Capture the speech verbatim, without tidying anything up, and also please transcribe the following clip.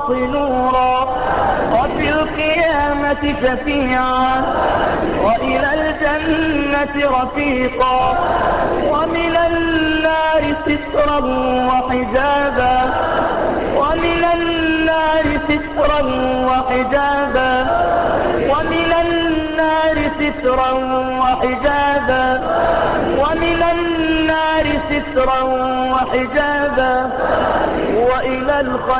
الصراط نورا، وفي القيامة شفيعا، وإلى الجنة رفيقا، ومن النار سترا وحجابا، ومن النار سترا وحجابا، ومن النار سترا وحجابا، ومن النار سترا وحجابا، وإلى الخير